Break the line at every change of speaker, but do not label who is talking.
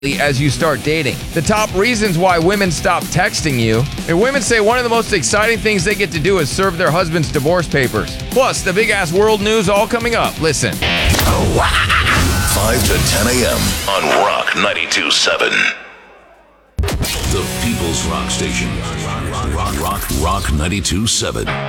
as you start dating. The top reasons why women stop texting you. And women say one of the most exciting things they get to do is serve their husband's divorce papers. Plus, the big-ass world news all coming up. Listen.
5 to 10 a.m. on Rock 92.7. The People's Rock Station. Rock 92.7.